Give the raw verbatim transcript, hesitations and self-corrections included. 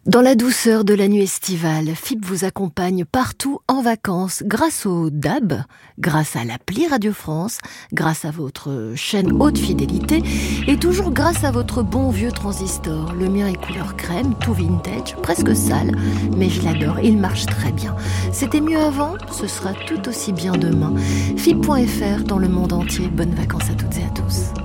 Dans la douceur de la nuit estivale, F I B vous accompagne partout en vacances grâce au D A B, grâce à l'appli Radio France, grâce à votre chaîne haute fidélité et toujours grâce à votre bon vieux transistor. Le mien est couleur crème, tout vintage, presque sale, mais je l'adore, il marche très bien. C'était mieux avant, ce sera tout aussi bien demain. F I B point F R dans le monde entier. Bonnes vacances à toutes et à tous.